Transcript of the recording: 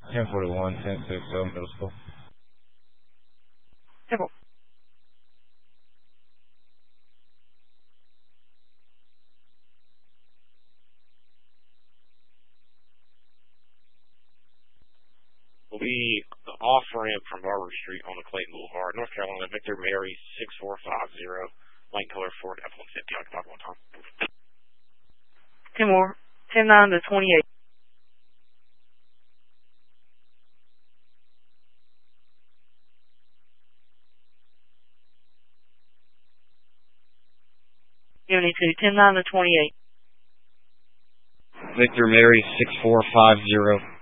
1041, 1060, middle school. 10-4. Will be the off-ramp from Barber Street on the Clayton Boulevard, North Carolina, Victor Mary 6450, lane color Ford F-150. I can talk one time. 10 more. 10-9 to 28. Unity 2, 10-9 to 28. Victor Mary 6450.